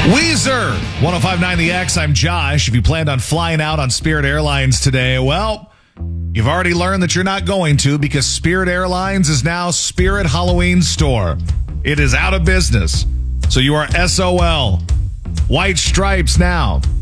Weezer, 105.9 The X. I'm Josh. If you planned on flying out on Spirit Airlines today, well, you've already learned that you're not going to because Spirit Airlines is now Spirit Halloween Store. It is out of business. So you are SOL. White stripes now.